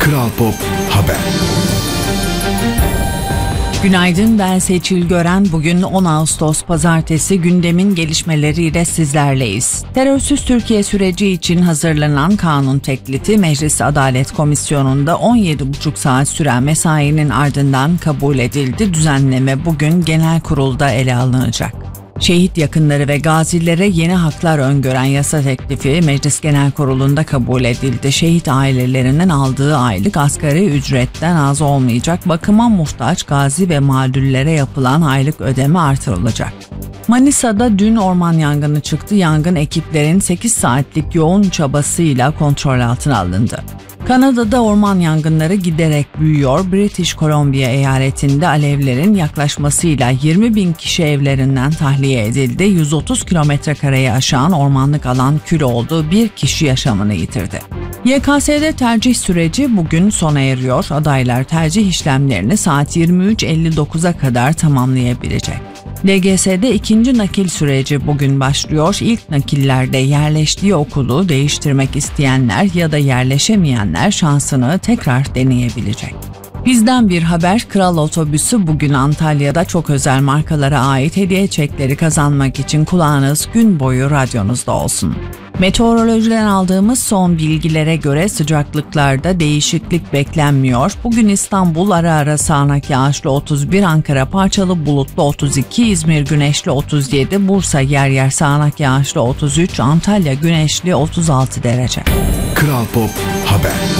Kral Pop Haber. Günaydın, ben Seçil Gören. Bugün 10 Ağustos Pazartesi, gündemin gelişmeleriyle sizlerleyiz. Terörsüz Türkiye süreci için hazırlanan kanun teklifi Meclis Adalet Komisyonu'nda 17,5 saat süren mesainin ardından kabul edildi. Düzenleme bugün genel kurulda ele alınacak. Şehit yakınları ve gazilere yeni haklar öngören yasa teklifi Meclis Genel Kurulu'nda kabul edildi. Şehit ailelerinin aldığı aylık asgari ücretten az olmayacak. Bakıma muhtaç gazi ve mağdurlara yapılan aylık ödeme artırılacak. Manisa'da dün orman yangını çıktı. Yangın ekiplerin 8 saatlik yoğun çabasıyla kontrol altına alındı. Kanada'da orman yangınları giderek büyüyor. British Columbia eyaletinde alevlerin yaklaşmasıyla 20.000 kişi evlerinden tahliye edildi. 130 kilometrekareye aşan ormanlık alan kül oldu. Bir kişi yaşamını yitirdi. YKS'de tercih süreci bugün sona eriyor. Adaylar tercih işlemlerini saat 23.59'a kadar tamamlayabilecek. LGS'de ikinci nakil süreci bugün başlıyor. İlk nakillerde yerleştiği okulu değiştirmek isteyenler ya da yerleşemeyenler şansını tekrar deneyebilecek. Bizden bir haber, Kral Otobüsü bugün Antalya'da çok özel markalara ait hediye çekleri kazanmak için kulağınız gün boyu radyonuzda olsun. Meteorolojiden aldığımız son bilgilere göre sıcaklıklarda değişiklik beklenmiyor. Bugün İstanbul ara ara sağanak yağışlı 31, Ankara parçalı bulutlu 32, İzmir güneşli 37, Bursa yer yer sağanak yağışlı 33, Antalya güneşli 36 derece. Kral Pop Haber.